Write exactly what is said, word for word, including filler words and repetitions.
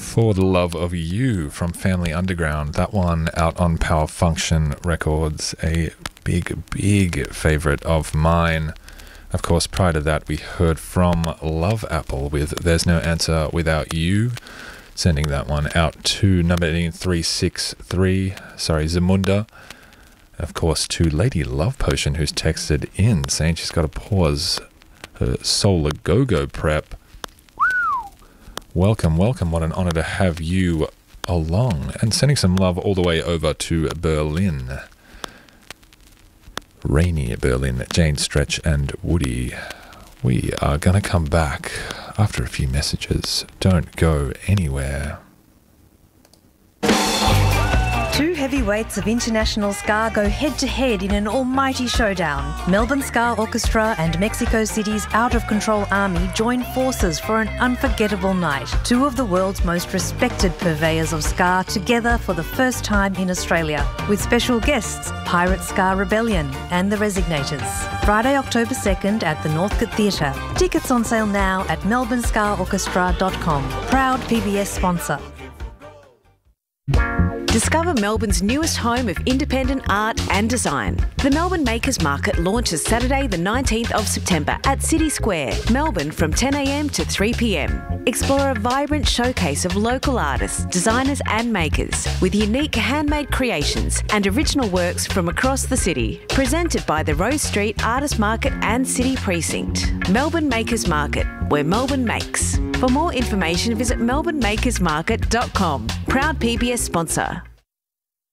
For the Love of You from Family Underground. That one out on Power Function Records. A big, big favourite of mine. Of course, prior to that, we heard from Love Apple with There's No Answer Without You. Sending that one out to number eight three six three. Sorry, Zamunda. Of course, to Lady Love Potion, who's texted in saying she's got to pause her Solar Go-Go prep. Welcome, welcome. What an honour to have you along. And sending some love all the way over to Berlin. Rainy Berlin, Jane, Stretch and Woody. We are going to come back after a few messages. Don't go anywhere. Two heavyweights of international ska go head-to-head in an almighty showdown. Melbourne Ska Orchestra and Mexico City's Out of Control Army join forces for an unforgettable night. Two of the world's most respected purveyors of ska together for the first time in Australia, with special guests Pirate Ska Rebellion and the Resignators. Friday, October second at the Northcote Theatre. Tickets on sale now at melbourne ska orchestra dot com. Proud P B S sponsor. Discover Melbourne's newest home of independent art and design. The Melbourne Makers Market launches Saturday the nineteenth of September at City Square, Melbourne from ten a m to three p m. Explore a vibrant showcase of local artists, designers and makers with unique handmade creations and original works from across the city. Presented by the Rose Street Artist Market and City Precinct. Melbourne Makers Market, where Melbourne makes. For more information, visit melbourne makers market dot com. Proud P B S sponsor.